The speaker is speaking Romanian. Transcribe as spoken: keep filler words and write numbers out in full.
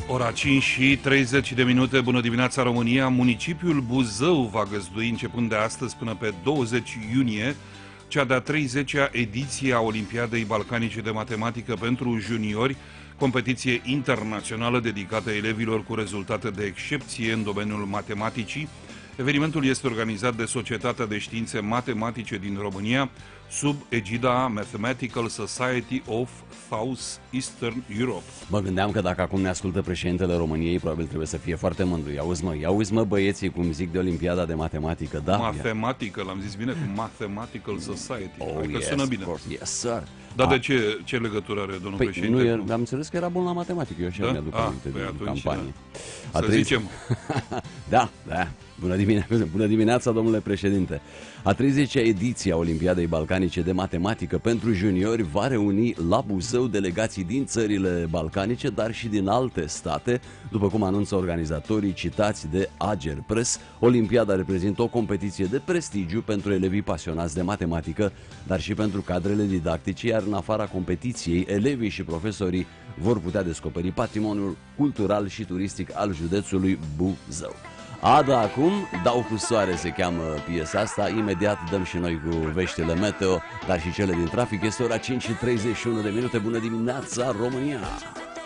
Ora cinci și treizeci de minute, bună dimineața România. Municipiul Buzău va găzdui începând de astăzi până pe douăzeci iunie cea de-a treizecea ediție a Olimpiadei Balcanice de Matematică pentru juniori, competiție internațională dedicată elevilor cu rezultate de excepție în domeniul matematicii. Evenimentul este organizat de Societatea de Științe Matematice din România, sub egida Mathematical Society of South Eastern Europe. Mă gândeam că dacă acum ne ascultă președintele României, probabil trebuie să fie foarte mândru. Iauzi mă, iauzi mă băieții cum zic de Olimpiada de Matematică, da? Mathematical, am zis bine, cu Mathematical Society. Oh, adică yes, sună bine. Yes, sir. Dar A. de ce, ce legătură are domnul Păi, președinte? nu, eu am înțeles că era bun la matematică, eu așa Da? mi-aduc Ah, aminte păi din atunci, campanie. da. A Să treizeci... zicem. Da, da. Bună dimineața, bună dimineața, domnule președinte. A treizecea ediție a Olimpiadei Balcanice de Matematică pentru juniori va reuni la Buzău delegații din țările balcanice, dar și din alte state. După cum anunță organizatorii citați de Ager Press, Olimpiada reprezintă o competiție de prestigiu pentru elevii pasionați de matematică, dar și pentru cadrele didactice, iar în afara competiției, elevii și profesorii vor putea descoperi patrimoniul cultural și turistic al județului Buzău. Ada acum, Dau cu soare se cheamă piesa asta. Imediat dăm și noi cu veștile meteo, dar și cele din trafic. Este ora cinci și treizeci și unu de minute. Bună dimineața, România!